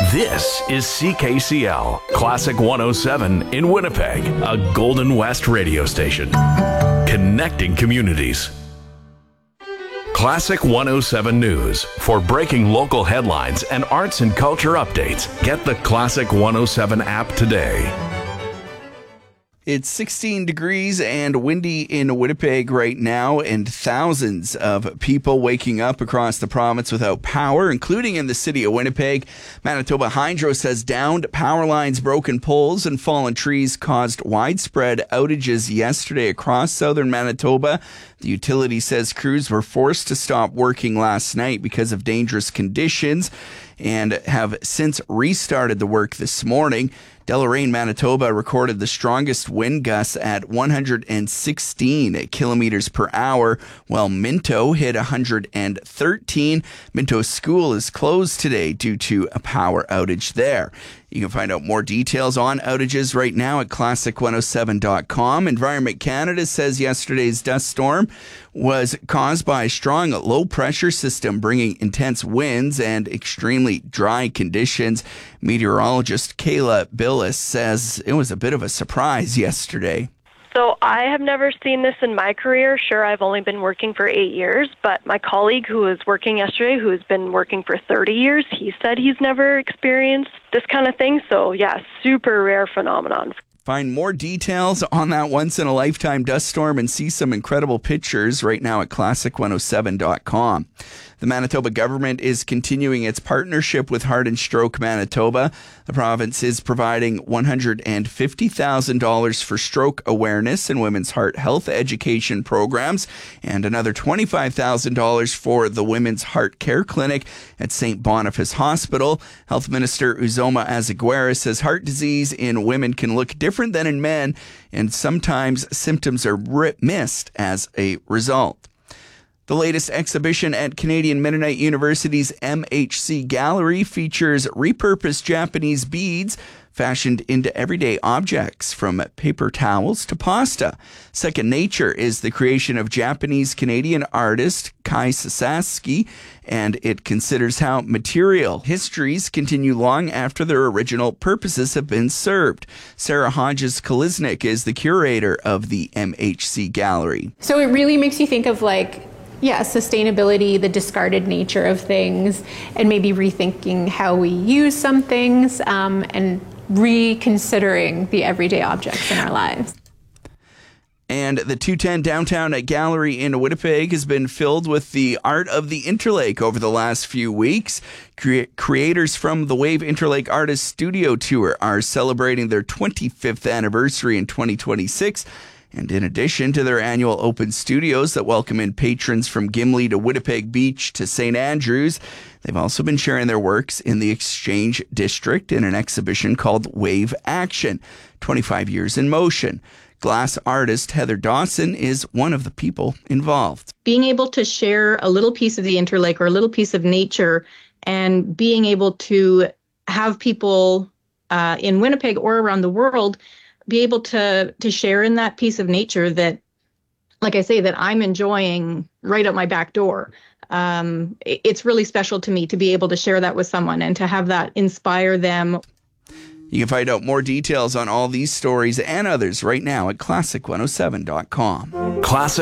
This is CKCL, Classic 107 in Winnipeg, a Golden West radio station. Connecting communities. Classic 107 News. For breaking local headlines and arts and culture updates, get the Classic 107 app today. It's 16 degrees and windy in Winnipeg right now, and thousands of people waking up across the province without power, including in the city of Winnipeg. Manitoba Hydro says downed power lines, broken poles, and fallen trees caused widespread outages yesterday across southern Manitoba. The utility says crews were forced to stop working last night because of dangerous conditions and have since restarted the work this morning. Deloraine, Manitoba recorded the strongest wind gusts at 116 kilometers per hour, while Minto hit 113. Minto School is closed today due to a power outage there. You can find out more details on outages right now at classic107.com. Environment Canada says yesterday's dust storm was caused by a strong low-pressure system bringing intense winds and extremely dry conditions. Meteorologist Kayla Billis says it was a bit of a surprise yesterday. So I have never seen this in my career. Sure, I've only been working for 8 years, but my colleague who was working yesterday, who has been working for 30 years, he said he's never experienced this kind of thing. So yeah, super rare phenomenon. Find more details on that once-in-a-lifetime dust storm and see some incredible pictures right now at classic107.com. The Manitoba government is continuing its partnership with Heart and Stroke Manitoba. The province is providing $150,000 for stroke awareness and women's heart health education programs, and another $25,000 for the Women's Heart Care Clinic at St. Boniface Hospital. Health Minister Uzoma Azaguera says heart disease in women can look different than in men, and sometimes symptoms are missed as a result. The latest exhibition at Canadian Mennonite University's MHC Gallery features repurposed Japanese beads fashioned into everyday objects, from paper towels to pasta. Second Nature is the creation of Japanese-Canadian artist Kai Sasaki, and it considers how material histories continue long after their original purposes have been served. Sarah Hodges-Koliznik is the curator of the MHC Gallery. So it really makes you think of sustainability, the discarded nature of things, and maybe rethinking how we use some things and reconsidering the everyday objects in our lives. And the 210 Downtown Gallery in Winnipeg has been filled with the art of the Interlake over the last few weeks. Creators from the Wave Interlake Artist Studio Tour are celebrating their 25th anniversary in 2026. And in addition to their annual open studios that welcome in patrons from Gimli to Winnipeg Beach to St. Andrews, they've also been sharing their works in the Exchange District in an exhibition called Wave Action, 25 Years in Motion. Glass artist Heather Dawson is one of the people involved. Being able to share a little piece of the Interlake or a little piece of nature, and being able to have people in Winnipeg or around the world be able to share in that piece of nature that, like I say, that I'm enjoying right out my back door. It's really special to me to be able to share that with someone and to have that inspire them. You can find out more details on all these stories and others right now at classic107.com. Classic